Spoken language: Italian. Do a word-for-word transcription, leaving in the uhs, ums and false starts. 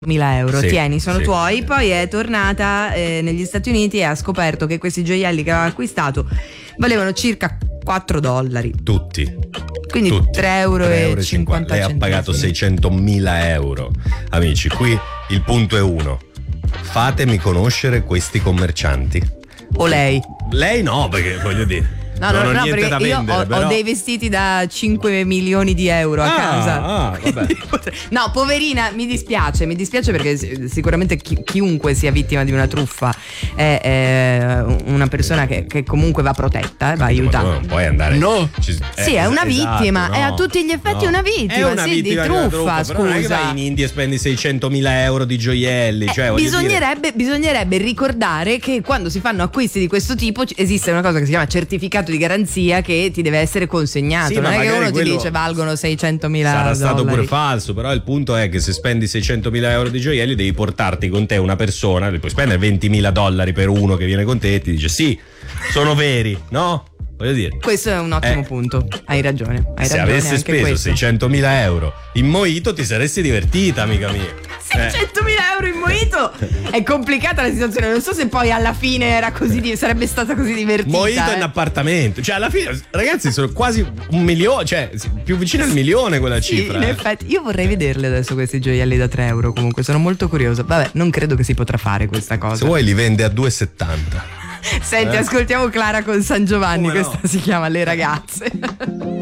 mila euro, sì, tieni, sono sì, tuoi. sì. Poi è tornata eh, negli Stati Uniti e ha scoperto che questi gioielli che aveva acquistato valevano circa quattro dollari. Tutti. Quindi Tutti. tre euro e cinquanta Lei ha pagato seicentomila euro. Amici, qui il punto è uno: fatemi conoscere questi commercianti. O lei? Lei no, perché voglio dire, No, non no, ho no, niente da perché io vendere, ho, però. ho dei vestiti da cinque milioni di euro a Ah, casa. ah, vabbè. No, poverina, mi dispiace, mi dispiace perché sicuramente chi, chiunque sia vittima di una truffa è, è una persona che, che comunque va protetta, eh, va aiutata. Non puoi andare. No. Ci, eh, sì, è una vittima, esatto, è no, a tutti gli effetti no. una vittima, è una sì, vittima di una truffa, però non è che scusa. vai in India e spendi seicentomila euro di gioielli. Eh, cioè, voglio bisognerebbe, bisognerebbe ricordare che quando si fanno acquisti di questo tipo esiste una cosa che si chiama certificato di garanzia che ti deve essere consegnato. Sì, non ma è che uno ti quello dice valgono seicentomila dollari. Sarà stato pure falso, però il punto è che se spendi seicentomila euro di gioielli devi portarti con te una persona, puoi spendere ventimila dollari per uno che viene con te e ti dice sì, sono veri, no? Voglio dire, questo è un ottimo eh, punto, hai ragione, hai se ragione avessi anche speso questo. seicentomila euro in mojito ti saresti divertita, amica mia. seicentomila euro in mojito è complicata la situazione, non so se poi alla fine era così di- sarebbe stata così divertita. Mojito eh. in appartamento, cioè alla fine ragazzi sono quasi un milione, cioè più vicino al milione quella Sì, cifra. in eh. effetti io vorrei vederli adesso questi gioielli da tre euro, comunque sono molto curiosa. Vabbè, non credo che si potrà fare questa cosa. Se vuoi li vende a due e settanta. Senti, eh. ascoltiamo Clara con San Giovanni, Come no? questa si chiama Le ragazze.